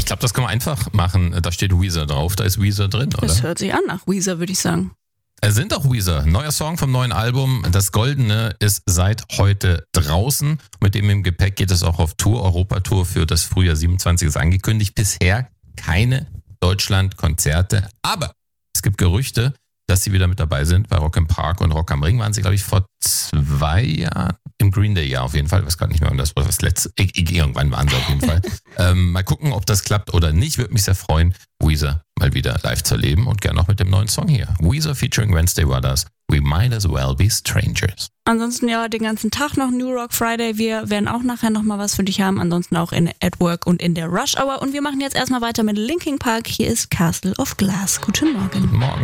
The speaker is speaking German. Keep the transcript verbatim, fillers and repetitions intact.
Ich glaube, das kann man einfach machen. Da steht Weezer drauf, da ist Weezer drin, oder? Das hört sich an nach Weezer, würde ich sagen. Es sind auch Weezer. Neuer Song vom neuen Album. Das Goldene ist seit heute draußen. Mit dem im Gepäck geht es auch auf Tour. Europatour für das Frühjahr siebenundzwanzig ist angekündigt. Bisher keine Deutschland-Konzerte. Aber es gibt Gerüchte, dass sie wieder mit dabei sind. Bei Rock im Park und Rock am Ring waren sie, glaube ich, vor zwei Jahren. Im Green Day Jahr auf jeden Fall. Ich weiß gar nicht mehr, wann das war. Das letzte. Irgendwann waren sie auf jeden Fall. ähm, mal gucken, ob das klappt oder nicht. Würde mich sehr freuen, Weezer mal wieder live zu erleben und gerne auch mit dem neuen Song hier. Weezer featuring Wednesday war das. We might as well be strangers. Ansonsten ja, den ganzen Tag noch New Rock Friday. Wir werden auch nachher nochmal was für dich haben. Ansonsten auch in At Work und in der Rush Hour. Und wir machen jetzt erstmal weiter mit Linkin Park. Hier ist Castle of Glass. Guten Morgen. Guten Morgen.